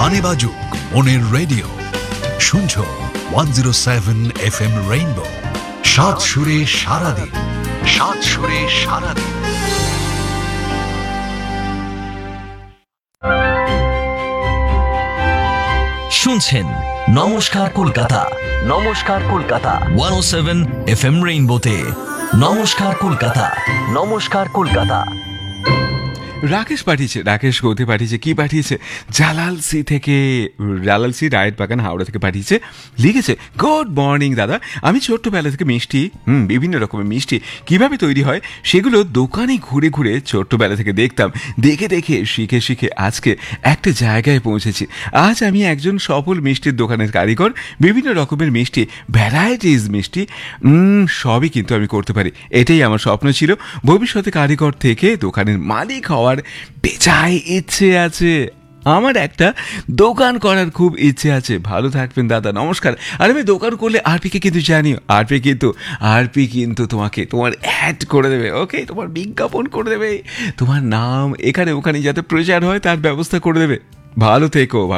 গানে বাজুক মনের রেডিও, শুনছো 107 FM রেইনবো। সাত সুরে সারাদিন, সাত সুরে সারাদিন। শুনছেন নমস্কার কলকাতা, নমস্কার কলকাতা 107 FM রেইনবোতে। নমস্কার কলকাতা, নমস্কার কলকাতা। রাকেশ পাঠিয়েছে, রাকেশ গৌতে পাঠিয়েছে, কি পাঠিয়েছে? জালালসি থেকে, জালালসি রায়ের বাগান হাওড়া থেকে পাঠিয়েছে। লিখেছে, গুড মর্নিং দাদা, আমি ছোট্টবেলা থেকে মিষ্টি, বিভিন্ন রকমের মিষ্টি কিভাবে তৈরি হয় সেগুলো দোকানে ঘুরে ঘুরে ছোট্টবেলা থেকে দেখতাম। দেখে দেখে শিখে শিখে আজকে একটা জায়গায় পৌঁছেছি। আজ আমি একজন সফল মিষ্টির দোকানের কারিগর। বিভিন্ন রকমের মিষ্টি, ভ্যারাইটিস মিষ্টি, সবই কিন্তু আমি করতে পারি। এটাই আমার স্বপ্ন ছিল। ভবিষ্যতে কারিগর থেকে দোকানের মালিক হওয়ার বেজায় ইচ্ছে আছে। আমার একটা দোকান করার খুব ইচ্ছে আছে। ভালো থাকবেন দাদা, নমস্কার। আর আমি দোকান করলে আরপিকে কিন্তু জানিও, আরপি কিন্তু তোমাকে তোমার অ্যাড করে দেবে, ওকে, তোমার বিজ্ঞাপন করে দেবে, তোমার নাম এখানে ওখানে যাতে প্রচার হয় তার ব্যবস্থা করে দেবে। ভালো থেকো।